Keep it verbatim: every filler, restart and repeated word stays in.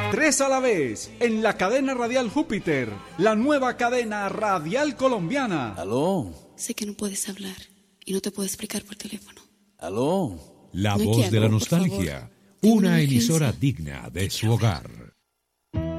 Tres a la vez, en la cadena radial Júpiter, la nueva cadena radial colombiana. ¿Aló? Sé que no puedes hablar y no te puedo explicar por teléfono. ¿Aló? La No voz quiero, de la por nostalgia, favor. Tengo una una emisora emergencia. digna de su hogar.